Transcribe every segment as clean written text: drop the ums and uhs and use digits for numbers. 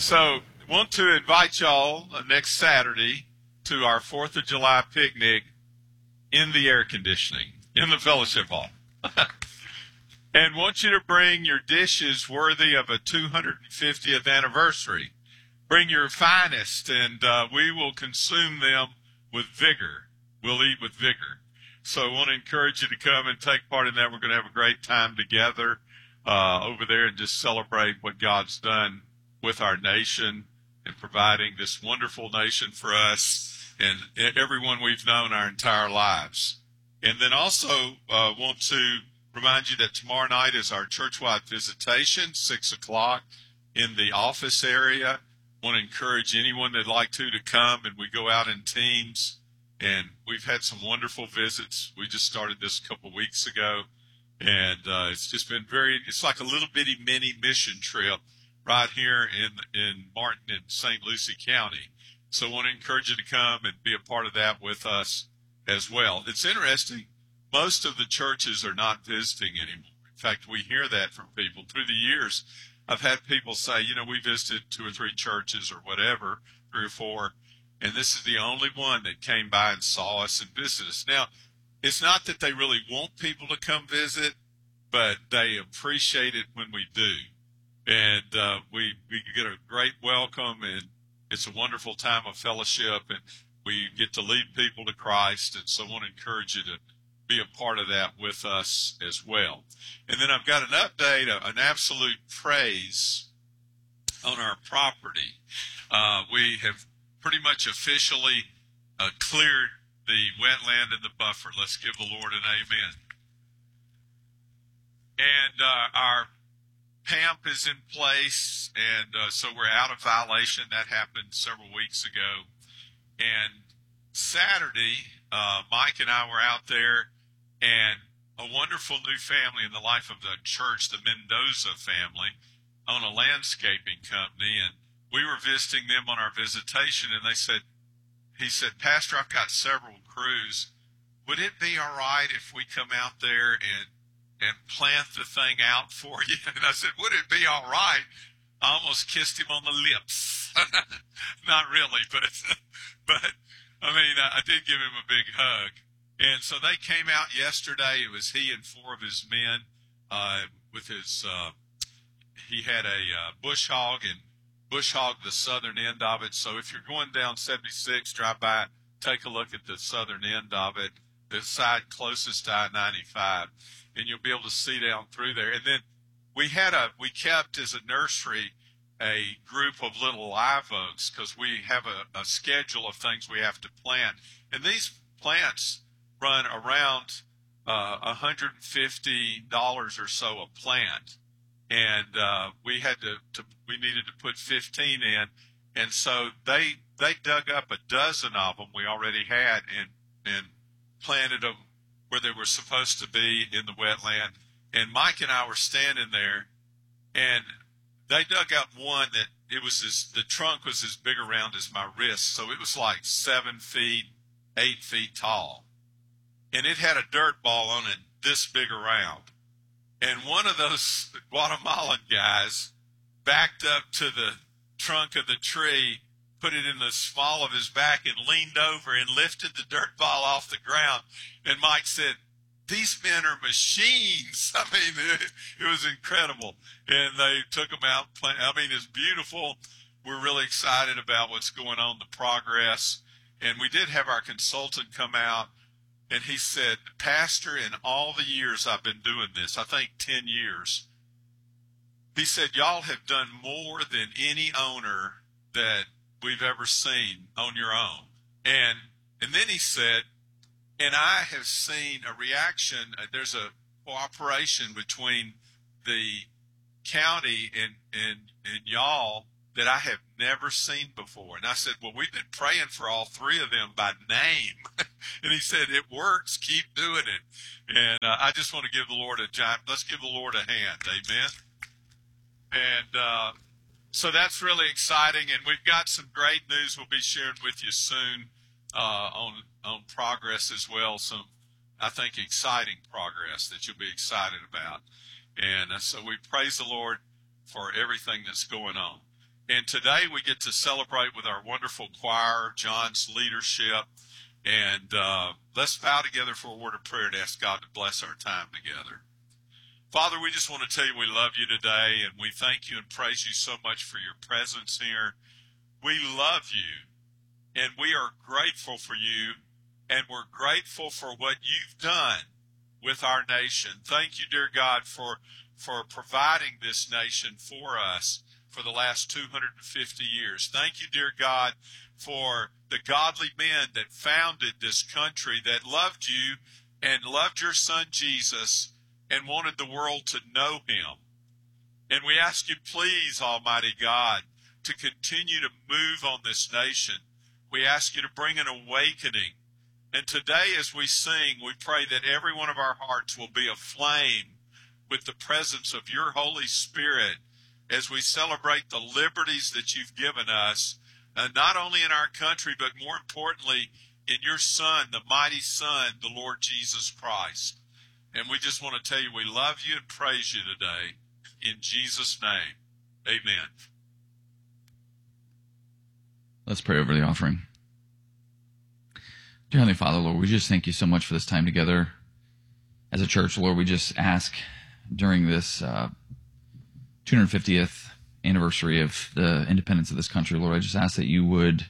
So, want to invite y'all next Saturday to our 4th of July picnic in the air conditioning, in the fellowship hall. And want you to bring your dishes worthy of a 250th anniversary. Bring your finest, and we will consume them with vigor. We'll eat with vigor. So I want to encourage you to come and take part in that. We're going to have a great time together over there and just celebrate what God's done with our nation and providing this wonderful nation for us and everyone we've known our entire lives. And then also want to remind you that tomorrow night is our church-wide visitation, 6 o'clock in the office area. Want to encourage anyone that'd like to come, and we go out in teams. And we've had some wonderful visits. We just started this a couple of weeks ago, and it's just been it's like a little bitty mini mission trip right here in Martin and St. Lucie County. So I want to encourage you to come and be a part of that with us as well. It's interesting. Most of the churches are not visiting anymore. In fact, we hear that from people. Through the years, I've had people say, we visited 2 or 3 churches or whatever, 3 or 4, and this is the only one that came by and saw us and visited us. Now, it's not that they really want people to come visit, but they appreciate it when we do. And we get a great welcome, and it's a wonderful time of fellowship, and we get to lead people to Christ. And so I want to encourage you to be a part of that with us as well. And then I've got an update, an absolute praise on our property. We have pretty much officially cleared the wetland and the buffer. Let's give the Lord an amen. And our PAMP is in place, and so we're out of violation. That happened several weeks ago. And Saturday, Mike and I were out there, and a wonderful new family in the life of the church, the Mendoza family, own a landscaping company, and we were visiting them on our visitation, and he said, Pastor, I've got several crews. Would it be all right if we come out there and plant the thing out for you? And I said, would it be all right? I almost kissed him on the lips. Not really, but I did give him a big hug. And so they came out yesterday. It was he and 4 of his men with his, he had a bush hog and bush hog the southern end of it. So if you're going down 76, drive by, take a look at the southern end of it, the side closest to I-95, and you'll be able to see down through there. And then we kept as a nursery a group of little live oaks because we have a schedule of things we have to plant. And these plants run around $150 or so a plant. And we needed to put 15 in. And so they dug up a dozen of them we already had and planted them where they were supposed to be in the wetland. And Mike and I were standing there, and they dug up one that the trunk was as big around as my wrist. So it was like 7 feet, 8 feet tall. And it had a dirt ball on it this big around. And one of those Guatemalan guys backed up to the trunk of the tree, put it in the small of his back, and leaned over and lifted the dirt ball off the ground. And Mike said, these men are machines. I mean, it was incredible. And they took them out. It's beautiful. We're really excited about what's going on, the progress. And we did have our consultant come out, and he said, Pastor, in all the years I've been doing this, I think 10 years, he said, y'all have done more than any owner that we've ever seen on your own. And then he said, and I have seen a reaction. There's a cooperation between the county and y'all that I have never seen before. And I said, well, we've been praying for all 3 of them by name. And he said, it works. Keep doing it. And I just want to give the Lord let's give the Lord a hand. Amen. And so that's really exciting. And we've got some great news we'll be sharing with you soon on progress as well. Some, I think, exciting progress that you'll be excited about. And so we praise the Lord for everything that's going on. And today we get to celebrate with our wonderful choir, John's leadership. And let's bow together for a word of prayer to ask God to bless our time together. Father, we just want to tell you we love you today, and we thank you and praise you so much for your presence here. We love you, and we are grateful for you, and we're grateful for what you've done with our nation. Thank you, dear God, for providing this nation for us for the last 250 years. Thank you, dear God, for the godly men that founded this country, that loved you and loved your son Jesus and wanted the world to know him. And we ask you, please, Almighty God, to continue to move on this nation. We ask you to bring an awakening. And today as we sing, we pray that every one of our hearts will be aflame with the presence of your Holy Spirit as we celebrate the liberties that you've given us, not only in our country, but more importantly, in your Son, the mighty Son, the Lord Jesus Christ. And we just want to tell you we love you and praise you today. In Jesus' name, amen. Let's pray over the offering. Dear Heavenly Father, Lord, we just thank you so much for this time together as a church. Lord, we just ask during this 250th anniversary of the independence of this country, Lord, I just ask that you would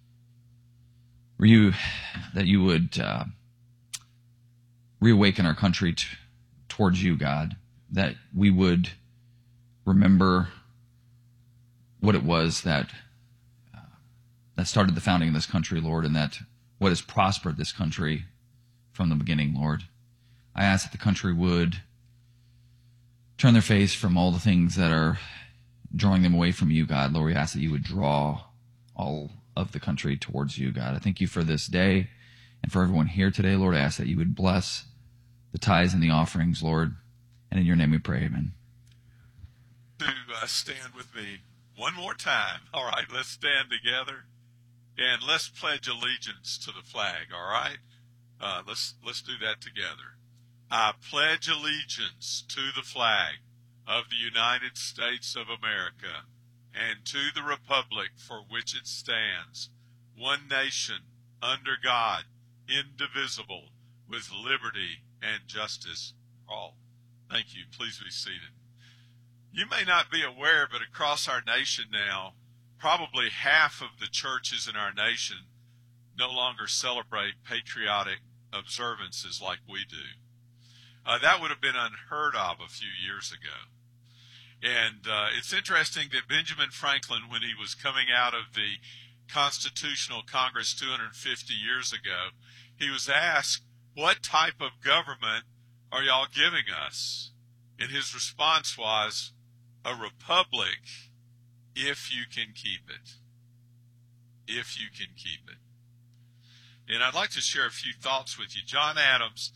reawaken our country towards you, God, that we would remember what it was that started the founding of this country, Lord, and that what has prospered this country from the beginning, Lord. I ask that the country would turn their face from all the things that are drawing them away from you, God. Lord, we ask that you would draw all of the country towards you, God. I thank you for this day and for everyone here today, Lord. I ask that you would bless the tithes and the offerings, Lord. And in your name we pray, amen. To stand with me one more time. All right, let's stand together and let's pledge allegiance to the flag, all right? Let's do that together. I pledge allegiance to the flag of the United States of America and to the republic for which it stands, one nation, under God, indivisible, with liberty and justice for all. Thank you. Please be seated. You may not be aware, but across our nation now, probably half of the churches in our nation no longer celebrate patriotic observances like we do. That would have been unheard of a few years ago. And it's interesting that Benjamin Franklin, when he was coming out of the Constitutional Congress 250 years ago, he was asked, what type of government are y'all giving us? And his response was, a republic, if you can keep it. If you can keep it. And I'd like to share a few thoughts with you. John Adams,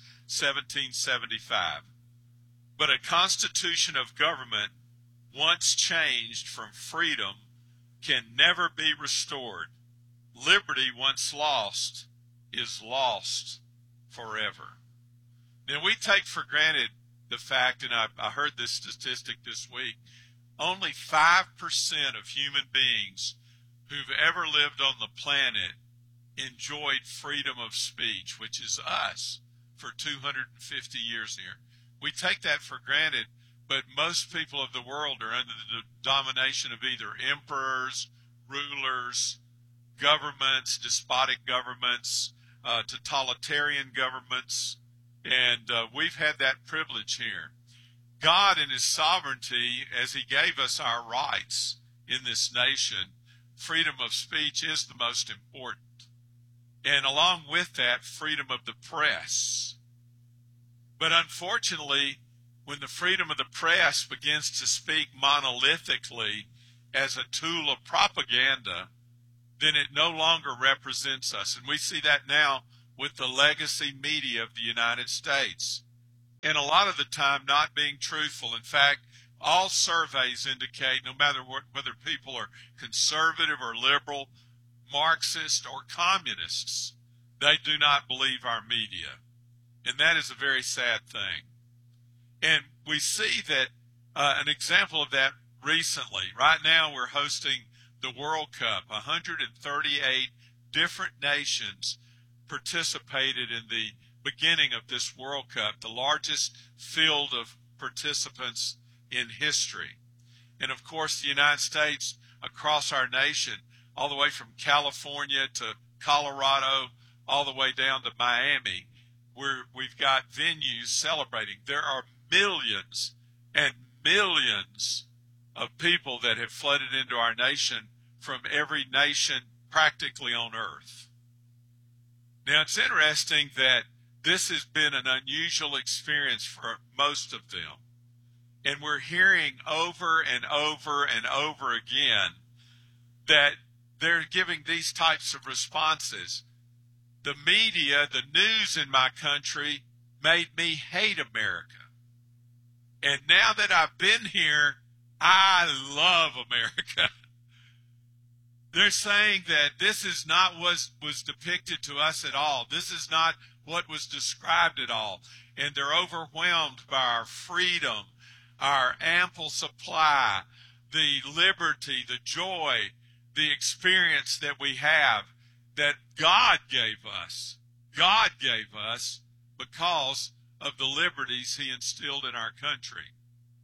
1775. But a constitution of government, once changed from freedom, can never be restored. Liberty, once lost, is lost forever. Now, we take for granted the fact, and I heard this statistic this week, only 5% of human beings who've ever lived on the planet enjoyed freedom of speech, which is us, for 250 years here. We take that for granted, but most people of the world are under the domination of either emperors, rulers, governments, despotic governments, totalitarian governments, and we've had that privilege here. God in his sovereignty, as he gave us our rights in this nation, freedom of speech is the most important. And along with that, freedom of the press. But unfortunately, when the freedom of the press begins to speak monolithically as a tool of propaganda, then it no longer represents us. And we see that now with the legacy media of the United States. And a lot of the time not being truthful. In fact, all surveys indicate, no matter whether people are conservative or liberal, Marxist or communists, they do not believe our media. And that is a very sad thing. And we see that an example of that recently. Right now we're hosting the World Cup. 138 different nations participated in the beginning of this World Cup, the largest field of participants in history. And of course, the United States across our nation, all the way from California to Colorado, all the way down to Miami, we've got venues celebrating. There are millions and millions of people that have flooded into our nation from every nation practically on earth. Now, it's interesting that this has been an unusual experience for most of them. And we're hearing over and over and over again that they're giving these types of responses. The media, the news in my country made me hate America. And now that I've been here, I love America. They're saying that this is not what was depicted to us at all. This is not what was described at all. And they're overwhelmed by our freedom, our ample supply, the liberty, the joy, the experience that we have that God gave us. God gave us because of the liberties he instilled in our country.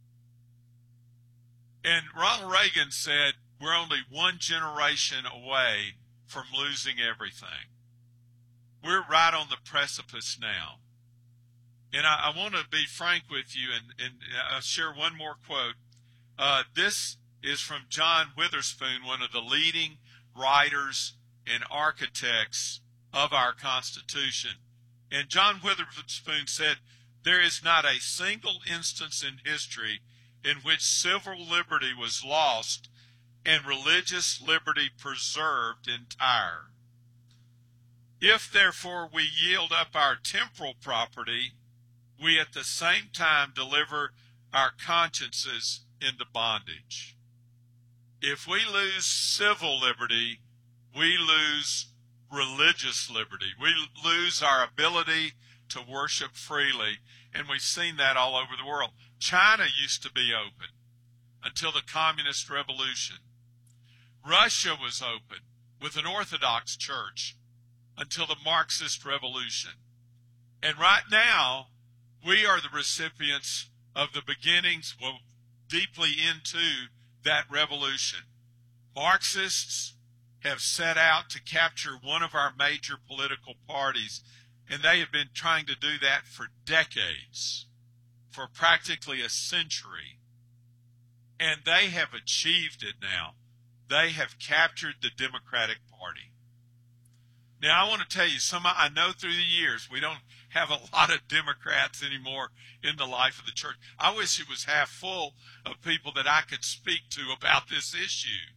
And Ronald Reagan said, we're only one generation away from losing everything. We're right on the precipice now. And I want to be frank with you and share one more quote. This is from John Witherspoon, one of the leading writers and architects of our Constitution. And John Witherspoon said, there is not a single instance in history in which civil liberty was lost and religious liberty preserved entire. If, therefore, we yield up our temporal property, we at the same time deliver our consciences into bondage. If we lose civil liberty, we lose religious liberty. We lose our ability to worship freely, and we've seen that all over the world. China used to be open until the Communist Revolution. Russia was open with an Orthodox church until the Marxist Revolution. And right now, we are the recipients of the beginnings, well, deeply into that revolution. Marxists have set out to capture one of our major political parties, and they have been trying to do that for decades, for practically a century. And they have achieved it now. They have captured the Democratic Party. Now, I want to tell you, I know through the years we don't have a lot of Democrats anymore in the life of the church. I wish it was half full of people that I could speak to about this issue.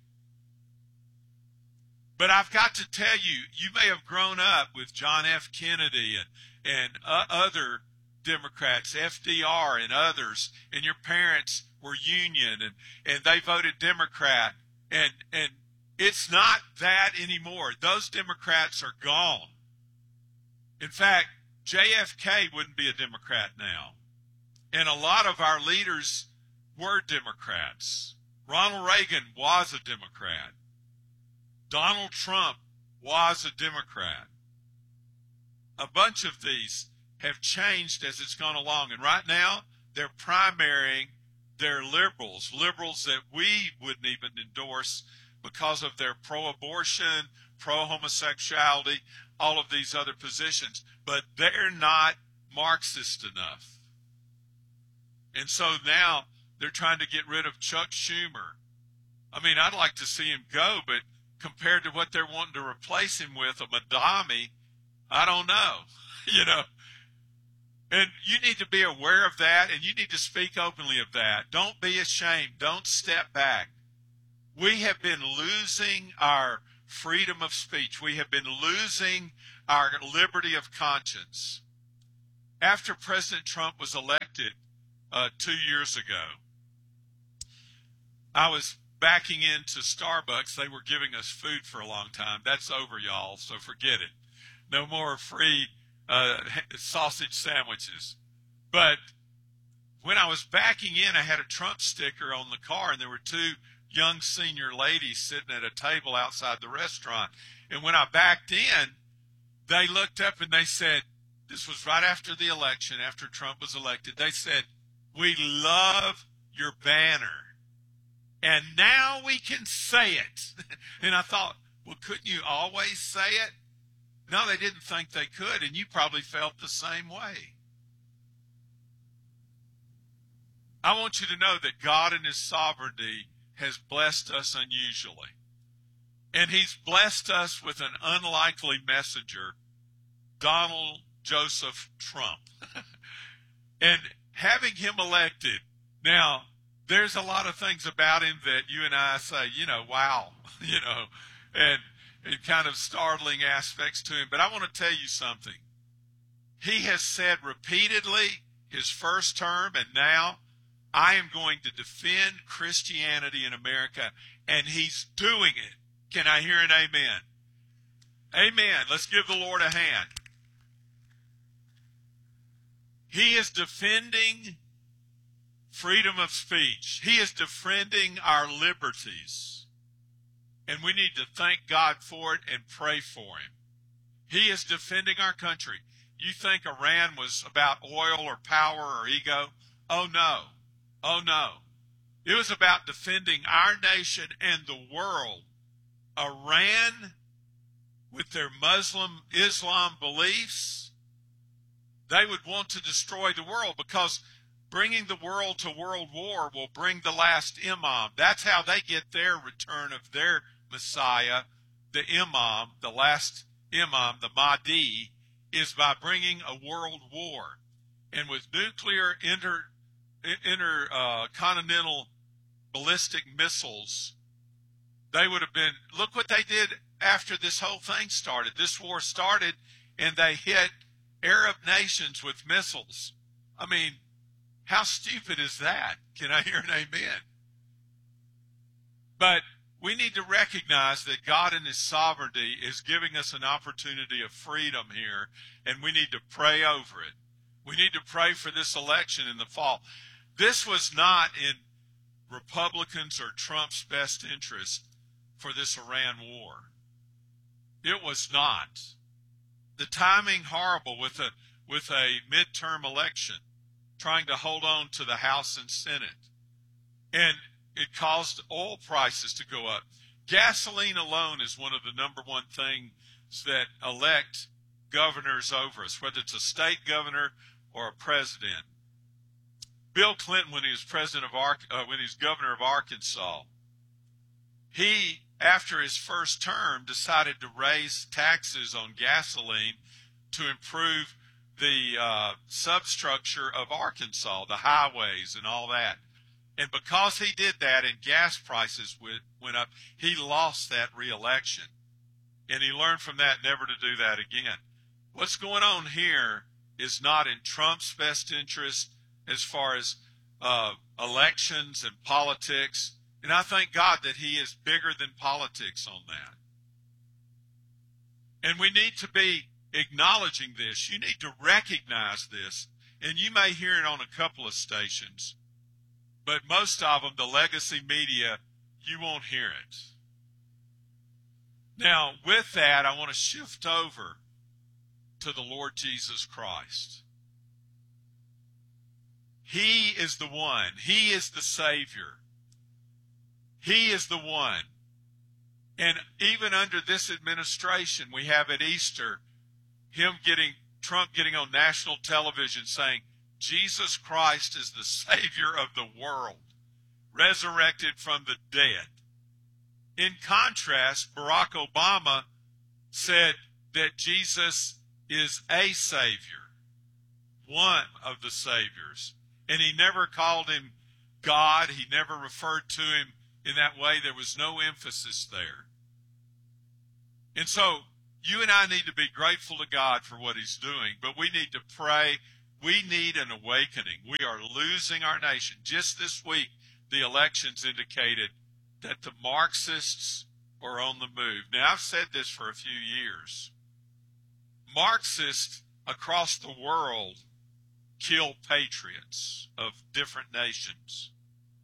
But I've got to tell you, you may have grown up with John F. Kennedy and other Democrats, FDR and others, and your parents were Union, and they voted Democrat. And it's not that anymore. Those Democrats are gone. In fact, JFK wouldn't be a Democrat now. And a lot of our leaders were Democrats. Ronald Reagan was a Democrat. Donald Trump was a Democrat. A bunch of these have changed as it's gone along. And right now, they're primarying their liberals that we wouldn't even endorse because of their pro-abortion, pro-homosexuality, all of these other positions. But they're not Marxist enough. And so now they're trying to get rid of Chuck Schumer. I mean, I'd like to see him go, but compared to what they're wanting to replace him with, a Madami, I don't know, you know. And you need to be aware of that, and you need to speak openly of that. Don't be ashamed. Don't step back. We have been losing our freedom of speech. We have been losing our liberty of conscience. After President Trump was elected 2 years ago, I was backing into Starbucks. They were giving us food for a long time. That's over, y'all, so forget it. No more free sausage sandwiches. But when I was backing in, I had a Trump sticker on the car, and there were two young senior ladies sitting at a table outside the restaurant. And when I backed in, they looked up and they said, this was right after the election, after Trump was elected. They said, "We love your banner. And now we can say it." And I thought, well, couldn't you always say it? No, they didn't think they could, and you probably felt the same way. I want you to know that God in his sovereignty has blessed us unusually. And he's blessed us with an unlikely messenger, Donald Joseph Trump. And having him elected, now, there's a lot of things about him that you and I say, wow, and kind of startling aspects to him. But I want to tell you something. He has said repeatedly his first term, and now, I am going to defend Christianity in America, and he's doing it. Can I hear an amen? Amen. Let's give the Lord a hand. He is defending freedom of speech. He is defending our liberties. And we need to thank God for it and pray for him. He is defending our country. You think Iran was about oil or power or ego? Oh, no. Oh, no. It was about defending our nation and the world. Iran, with their Islam beliefs, they would want to destroy the world, because bringing the world to world war will bring the last imam. That's how they get their return of their Messiah, the imam, the last imam, the Mahdi, is by bringing a world war. And with nuclear intercontinental ballistic missiles, they would have been, look what they did after this whole thing started. This war started, and they hit Arab nations with missiles. I mean, how stupid is that? Can I hear an amen? But we need to recognize that God in his sovereignty is giving us an opportunity of freedom here, and we need to pray over it. We need to pray for this election in the fall. This was not in Republicans or Trump's best interest for this Iran war. It was not. The timing horrible with a midterm election, trying to hold on to the House and Senate. And it caused oil prices to go up. Gasoline alone is one of the number one things that elect governors over us, whether it's a state governor or a president. Bill Clinton, when he was when he was governor of Arkansas, he, after his first term, decided to raise taxes on gasoline to improve the substructure of Arkansas, the highways and all that. And because he did that and gas prices went up, he lost that re-election. And he learned from that never to do that again. What's going on here is not in Trump's best interest as far as elections and politics. And I thank God that he is bigger than politics on that. And we need to be acknowledging this. You need to recognize this. And you may hear it on a couple of stations. But most of them, the legacy media, you won't hear it. Now, with that, I want to shift over to the Lord Jesus Christ. He is the one. He is the Savior. He is the one. And even under this administration, we have at Easter Trump getting on national television saying, Jesus Christ is the Savior of the world, resurrected from the dead. In contrast, Barack Obama said that Jesus is a Savior, one of the Saviors. And he never called him God. He never referred to him in that way. There was no emphasis there. And so you and I need to be grateful to God for what he's doing, but we need to pray. We need an awakening. We are losing our nation. Just this week, the elections indicated that the Marxists are on the move. Now, I've said this for a few years. Marxists across the world kill patriots of different nations.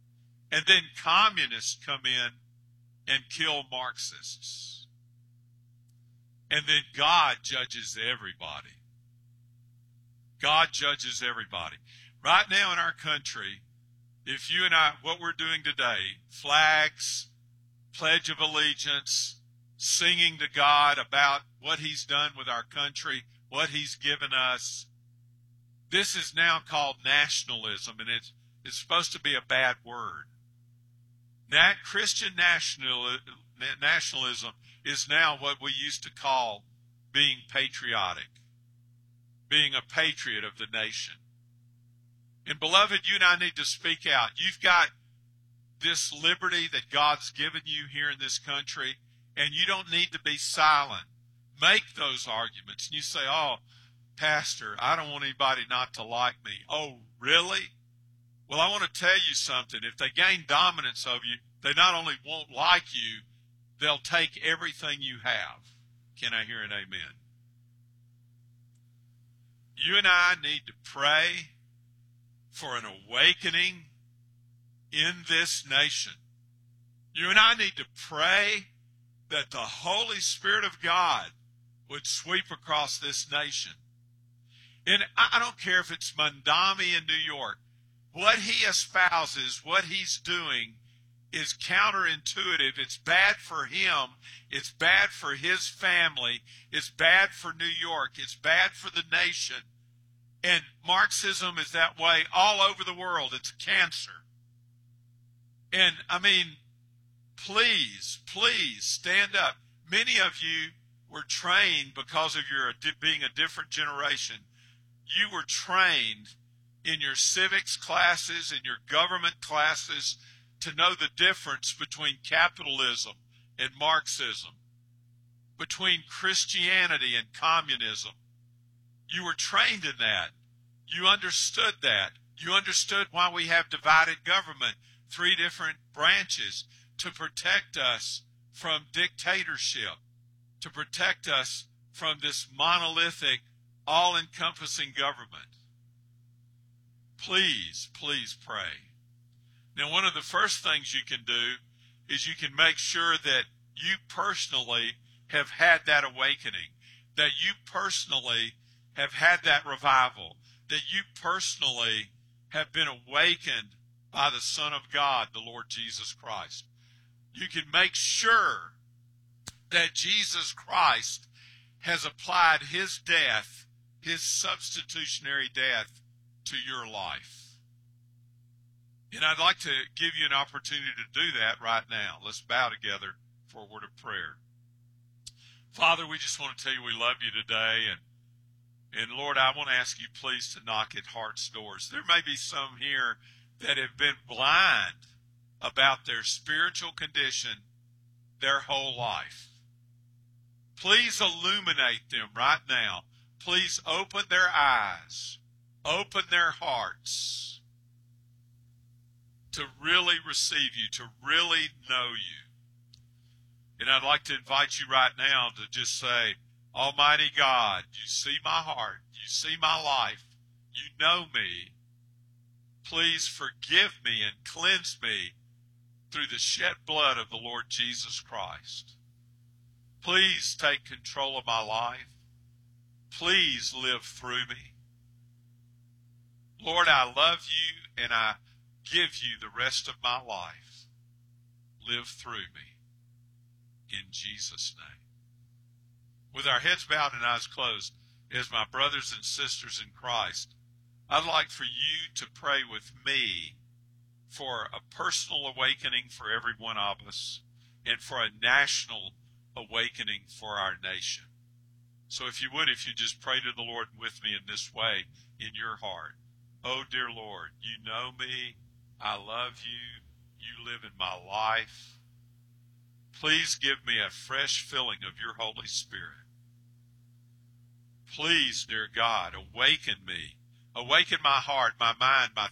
And then communists come in and kill Marxists. And then God judges everybody. God judges everybody. Right now in our country, if you and I, what we're doing today, flags, Pledge of Allegiance, singing to God about what He's done with our country, what He's given us, this is now called nationalism, and it's supposed to be a bad word. Christian nationalism is now what we used to call being patriotic, being a patriot of the nation. And beloved, you and I need to speak out. You've got this liberty that God's given you here in this country, and you don't need to be silent. Make those arguments. And you say, oh, Pastor, I don't want anybody not to like me. Oh, really? Well, I want to tell you something. If they gain dominance over you, they not only won't like you, they'll take everything you have. Can I hear an amen? You and I need to pray for an awakening in this nation. You and I need to pray that the Holy Spirit of God would sweep across this nation. And I don't care if it's Mandami in New York. What he espouses, what he's doing, is counterintuitive. It's bad for him. It's bad for his family. It's bad for New York. It's bad for the nation. And Marxism is that way all over the world. It's cancer. And, I mean, please stand up. Many of you were trained because of your being a different generation. You were trained in your civics classes, in your government classes, to know the difference between capitalism and Marxism, between Christianity and communism. You were trained in that. You understood that. You understood why we have divided government, 3 different branches, to protect us from dictatorship, to protect us from this monolithic, all-encompassing government. Please pray. Now, one of the first things you can do is you can make sure that you personally have had that awakening, that you personally have had that revival, that you personally have been awakened by the Son of God, the Lord Jesus Christ. You can make sure that Jesus Christ has applied His death, His substitutionary death, to your life. And I'd like to give you an opportunity to do that right now. Let's bow together for a word of prayer. Father, we just want to tell you we love you today. And Lord, I want to ask you please to knock at hearts' doors. There may be some here that have been blind about their spiritual condition their whole life. Please illuminate them right now. Please open their eyes, open their hearts to really receive you, to really know you. And I'd like to invite you right now to just say, Almighty God, you see my heart, you see my life, you know me. Please forgive me and cleanse me through the shed blood of the Lord Jesus Christ. Please take control of my life. Please live through me. Lord, I love you and I give you the rest of my life. Live through me. In Jesus' name. With our heads bowed and eyes closed, as my brothers and sisters in Christ, I'd like for you to pray with me for a personal awakening for every one of us and for a national awakening for our nation. So if you would, if you just pray to the Lord with me in this way in your heart. Oh, dear Lord, you know me. I love you. You live in my life. Please give me a fresh filling of your Holy Spirit. Please, dear God, awaken me. Awaken my heart, my mind, my